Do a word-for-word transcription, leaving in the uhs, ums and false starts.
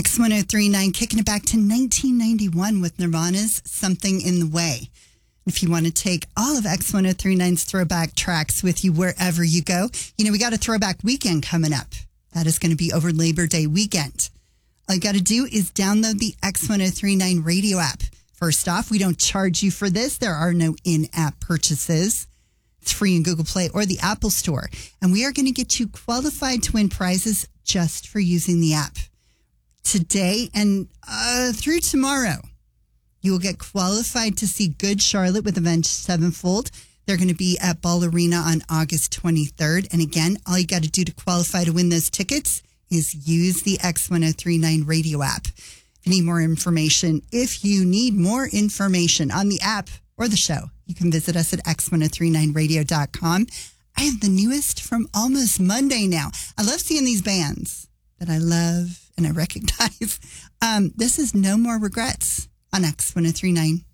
X one oh three point nine, kicking it back to nineteen ninety-one with Nirvana's Something in the Way. If you want to take all of X one oh three point nine's throwback tracks with you wherever you go, you know, we got a throwback weekend coming up. That is going to be over Labor Day weekend. All you got to do is download the X one oh three point nine radio app. First off, we don't charge you for this. There are no in-app purchases. It's free in Google Play or the Apple Store. And we are going to get you qualified to win prizes just for using the app. Today and uh, through tomorrow, you will get qualified to see Good Charlotte with Avenged Sevenfold. They're going to be at Ball Arena on August twenty-third. And again, all you got to do to qualify to win those tickets is use the X one oh three point nine radio app. If you need more information, if you need more information on the app or the show, you can visit us at x one oh three nine radio dot com. I have the newest from Almost Monday now. I love seeing these bands that I love and I recognize. Um, this is No More Regrets on X one oh three point nine.